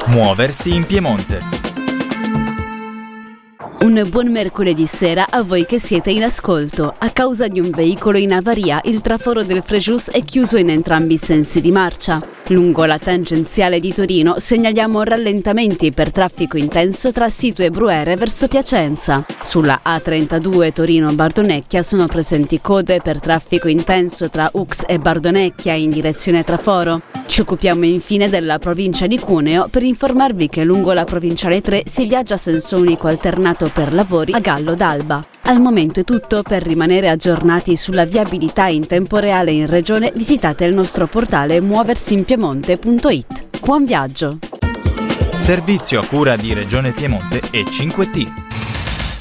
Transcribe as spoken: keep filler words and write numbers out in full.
Muoversi in Piemonte. Un buon mercoledì sera a voi che siete in ascolto. A causa di un veicolo in avaria, il traforo del Frejus è chiuso in entrambi i sensi di marcia. Lungo la tangenziale di Torino segnaliamo rallentamenti per traffico intenso tra Sito e Bruere verso Piacenza. Sulla A trentadue Torino-Bardonecchia sono presenti code per traffico intenso tra Ux e Bardonecchia in direzione Traforo. Ci occupiamo infine della provincia di Cuneo per informarvi che lungo la provinciale tre si viaggia a senso unico alternato per lavori a Gallo d'Alba. Al momento è tutto. Per rimanere aggiornati sulla viabilità in tempo reale in regione visitate il nostro portale muoversinpiemonte punto it. Buon viaggio! Servizio a cura di Regione Piemonte e cinque T.